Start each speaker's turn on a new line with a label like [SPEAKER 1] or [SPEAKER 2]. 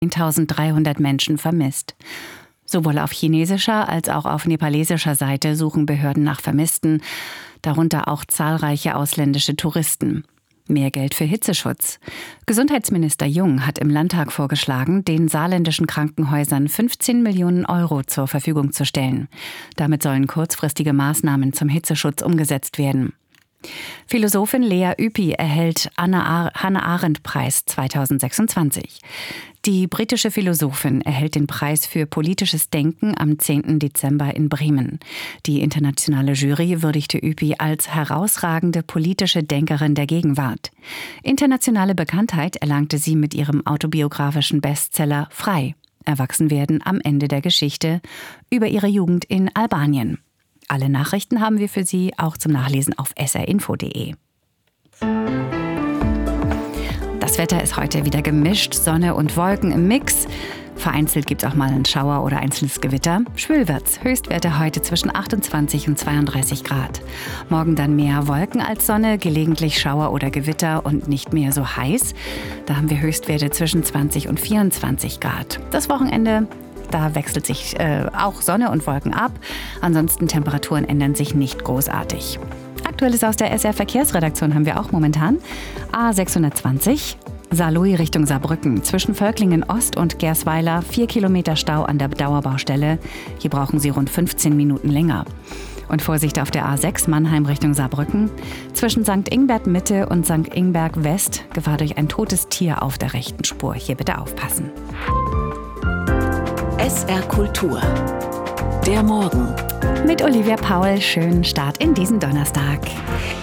[SPEAKER 1] 1300 Menschen vermisst. Sowohl auf chinesischer als auch auf nepalesischer Seite suchen Behörden nach Vermissten, darunter auch zahlreiche ausländische Touristen. Mehr Geld für Hitzeschutz. Gesundheitsminister Jung hat im Landtag vorgeschlagen, den saarländischen Krankenhäusern 15 Millionen Euro zur Verfügung zu stellen. Damit sollen kurzfristige Maßnahmen zum Hitzeschutz umgesetzt werden. Philosophin Lea Ypi erhält Hannah-Arendt-Preis 2026. Die britische Philosophin erhält den Preis für politisches Denken am 10. Dezember in Bremen. Die internationale Jury würdigte Ypi als herausragende politische Denkerin der Gegenwart. Internationale Bekanntheit erlangte sie mit ihrem autobiografischen Bestseller Frei. Erwachsenwerden am Ende der Geschichte über ihre Jugend in Albanien. Alle Nachrichten haben wir für Sie auch zum Nachlesen auf srinfo.de. Das Wetter ist heute wieder gemischt, Sonne und Wolken im Mix. Vereinzelt gibt es auch mal einen Schauer oder einzelnes Gewitter. Schwül wird's. Höchstwerte heute zwischen 28 und 32 Grad. Morgen dann mehr Wolken als Sonne, gelegentlich Schauer oder Gewitter und nicht mehr so heiß. Da haben wir Höchstwerte zwischen 20 und 24 Grad. Das Wochenende, da wechselt sich auch Sonne und Wolken ab. Ansonsten Temperaturen ändern sich nicht großartig. Aktuelles aus der SR-Verkehrsredaktion haben wir auch momentan. A620, Saarlouis Richtung Saarbrücken. Zwischen Völklingen Ost und Gersweiler 4 Kilometer Stau an der Dauerbaustelle. Hier brauchen Sie rund 15 Minuten länger. Und Vorsicht auf der A6 Mannheim Richtung Saarbrücken. Zwischen St. Ingbert Mitte und St. Ingbert West Gefahr durch ein totes Tier auf der rechten Spur. Hier bitte aufpassen.
[SPEAKER 2] SR Kultur. Der Morgen.
[SPEAKER 1] Mit Olivia Paul, schönen Start in diesen Donnerstag.